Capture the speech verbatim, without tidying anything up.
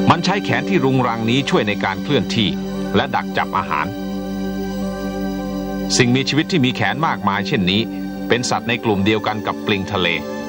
มันใช้แขนที่รุงรังนี้ช่วยในการเคลื่อนที่และดักจับอาหารสิ่งมีชีวิตที่มีแขนมากมายเช่นนี้เป็นสัตว์ในกลุ่มเดียวกันกับปลิงทะเล